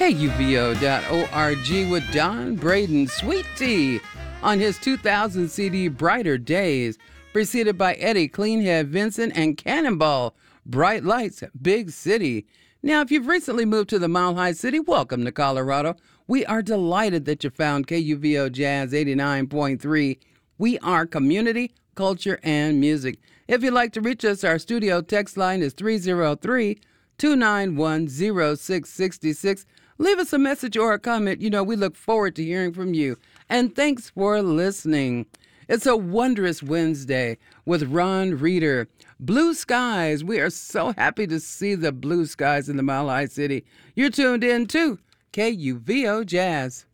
KUVO.org with Don Braden, Sweet Tea, on his 2000 CD Brighter Days, preceded by Eddie Cleanhead Vincent and Cannonball, Bright Lights, Big City. Now, if you've recently moved to the Mile High City, welcome to Colorado. We are delighted that you found KUVO Jazz 89.3. We are community, culture, and music. If you'd like to reach us, our studio text line is 303-291-0666. Leave us a message or a comment. You know, we look forward to hearing from you. And thanks for listening. It's a wondrous Wednesday with Ron Reeder. Blue skies. We are so happy to see the blue skies in the Mile High City. You're tuned in to KUVO Jazz.